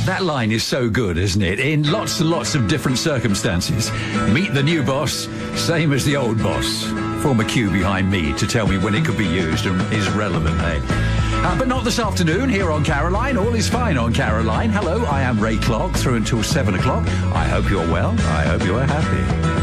That line is so good, isn't it? In lots and lots of different circumstances. Meet the new boss, same as the old boss. Former cue behind me to tell me when it could be used and is relevant, eh? But not this afternoon here on Caroline. All is fine on Caroline. Hello, I am Ray Clark, through until 7 o'clock. I hope you're well. I hope you're happy.